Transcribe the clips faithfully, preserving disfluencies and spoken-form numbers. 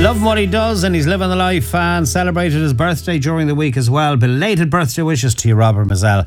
Love what he does, and he's living the life, and celebrated his birthday during the week as well. Belated birthday wishes to you, Robert Mazzell.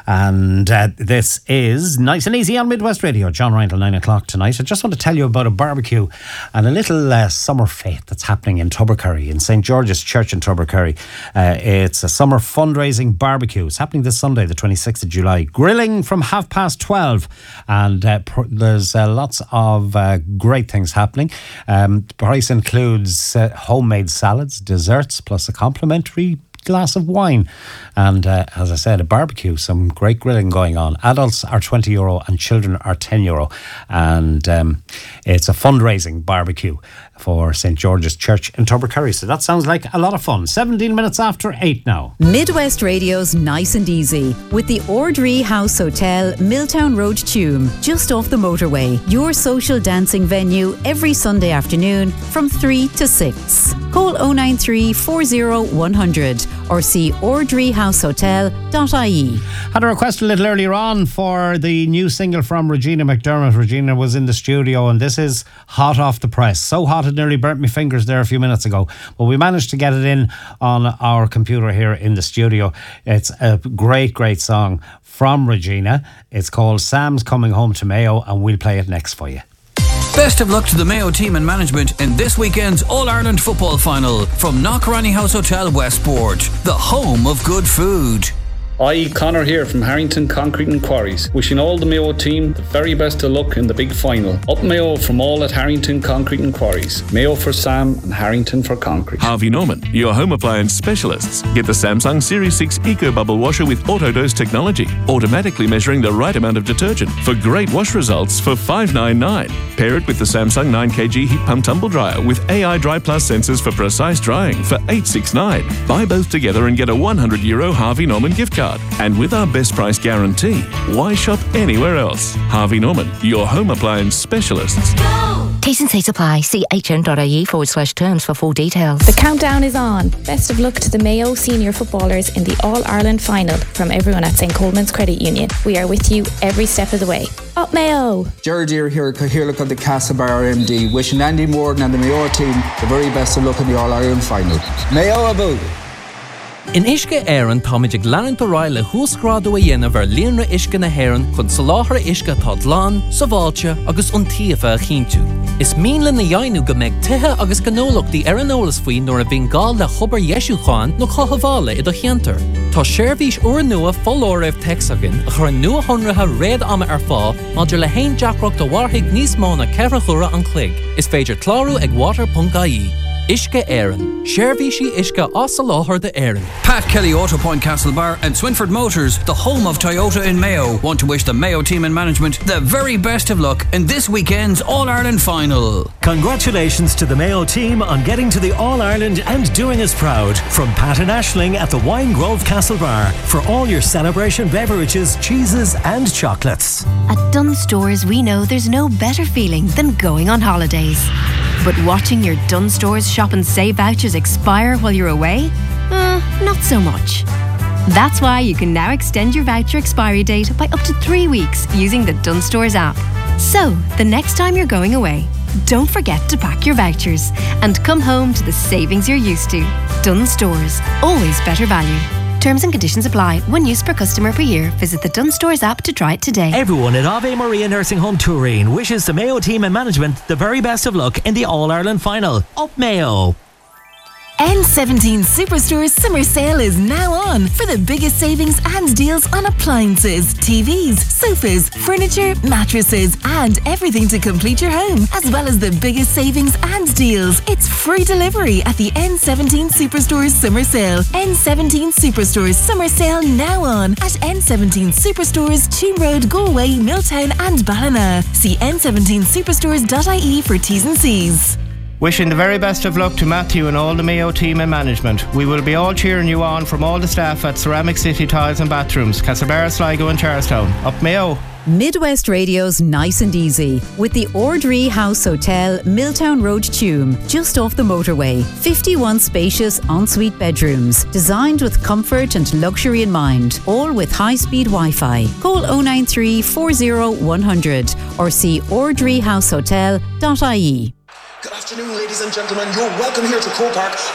And uh, this is Nice and Easy on Midwest Radio. John Ryan till nine o'clock tonight. I just want to tell you about a barbecue and a little uh, summer fete that's happening in Tubbercurry, in Saint George's Church in Tubbercurry. Uh, it's a summer fundraising barbecue. It's happening this Sunday, the twenty-sixth of July. Grilling from half past twelve, and uh, pr- there's uh, lots of uh, great things happening. Um, the price includes Uh, homemade salads, desserts, plus a complimentary glass of wine. And uh, as I said, a barbecue, some great grilling going on. Adults are twenty euro and children are ten euro. And um, it's a fundraising barbecue for Saint George's Church in Tubbercurry. So that sounds like a lot of fun. seventeen minutes after eight now. Midwest Radio's Nice and Easy with the Ordree House Hotel, Milltown Road, Tuam, just off the motorway. Your social dancing venue every Sunday afternoon from three to six. Call oh nine three, four oh, one hundred or see ordree house hotel dot I E. Had a request a little earlier on for the new single from Regina McDermott. Regina was in the studio, and this is hot off the press. So hot it nearly burnt my fingers there a few minutes ago. But we managed to get it in on our computer here in the studio. It's a great, great song from Regina. It's called Sam's Coming Home to Mayo, and we'll play it next for you. Best of luck to the Mayo team and management in this weekend's All-Ireland football final from Knockranny House Hotel Westport, the home of good food. I, Connor here from Harrington Concrete and Quarries, wishing all the Mayo team the very best of luck in the big final. Up Mayo from all at Harrington Concrete and Quarries. Mayo for Sam and Harrington for Concrete. Harvey Norman, your home appliance specialists. Get the Samsung Series six Eco Bubble Washer with Autodose technology, automatically measuring the right amount of detergent for great wash results for five ninety-nine. Pair it with the Samsung nine kilogram heat pump tumble dryer with A I Dry Plus sensors for precise drying for eight sixty-nine. Buy both together and get a one hundred euro Harvey Norman gift card. And with our best price guarantee, why shop anywhere else? Harvey Norman, your home appliance specialists. T's and C's apply. See hn.ie forward slash terms for full details. The countdown is on. Best of luck to the Mayo senior footballers in the All-Ireland final from everyone at Saint Coleman's Credit Union. We are with you every step of the way. Up Mayo! Jared here, here look at the Castlebar M D, wishing Andy Morden and the Mayo team the very best of luck in the All-Ireland final. Mayo about! In Ishke Aaron, Tomidig Larent O'Reilly, Husgrado a Yen of Erlinra Ishke na Heron, Consolahra Ishke Todlan, Savalcha, Agus Untiafa Hintu. Is Meanlin na Yainu Gameg Teha Agus Ganolok the Eranolas Fui nor a Bengal la Huber Yeshu Khan no Kahavala i do Hienter. Ta Shervish Uranua Folorev Texagin, a Haranua Honraha Red Ama Erfa, Modula Hain Jackrock the Warhig Nismona Kerahura and Clig, is Fager Claru Egwater Pungai. Ishke Aaron. Shervishi Ishke Osalohar the Aaron. Pat Kelly Auto Point Castlebar and Swinford Motors, the home of Toyota in Mayo, want to wish the Mayo team and management the very best of luck in this weekend's All-Ireland final. Congratulations to the Mayo team on getting to the All-Ireland and doing us proud. From Pat and Aisling at the Wine Grove Castlebar for all your celebration beverages, cheeses and chocolates. At Dunn Stores, we know there's no better feeling than going on holidays. But watching your Dunn Stores shop and save vouchers expire while you're away? Uh, not so much. That's why you can now extend your voucher expiry date by up to three weeks using the Dunn Stores app. So, the next time you're going away, don't forget to pack your vouchers and come home to the savings you're used to. Dunn Stores, always better value. Terms and conditions apply. One use per customer per year. Visit the Dunn Stores app to try it today. Everyone at Ave Maria Nursing Home Turin wishes the Mayo team and management the very best of luck in the All-Ireland final. Up Mayo! N seventeen Superstore's summer sale is now on for the biggest savings and deals on appliances, T Vs, sofas, furniture, mattresses and everything to complete your home, as well as the biggest savings and deals. It's free delivery at the N seventeen Superstore's summer sale. N seventeen Superstore's summer sale now on at N seventeen Superstores, Tuam Road, Galway, Milltown and Ballina. See n seventeen superstores dot I E for T's and C's. Wishing the very best of luck to Matthew and all the Mayo team and management. We will be all cheering you on from all the staff at Ceramic City Tiles and Bathrooms, Castlebar, Sligo and Charlestown. Up Mayo! Midwest Radio's Nice and Easy with the Ordree House Hotel, Milltown Road, Tuam, just off the motorway. fifty-one spacious ensuite bedrooms, designed with comfort and luxury in mind, all with high-speed Wi-Fi. Call oh nine three, four oh, one hundred or see ordree house hotel dot I E. Good afternoon, ladies and gentlemen. You're welcome here to Croke Park